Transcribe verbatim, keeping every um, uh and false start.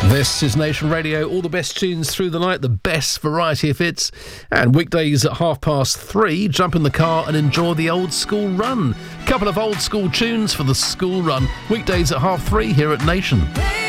This is Nation Radio, all the best tunes through the night, the best variety of hits, and weekdays at half past three, jump in the car and enjoy the old school run. Couple of old school tunes for the school run, weekdays at half three here at Nation.